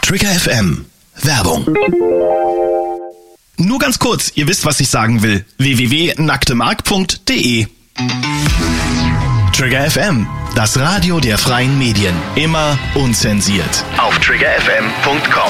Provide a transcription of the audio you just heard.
Trigger FM. Werbung. Nur ganz kurz, ihr wisst, was ich sagen will. www.nacktemark.de. Trigger FM, das Radio der freien Medien. Immer unzensiert. Auf triggerfm.com.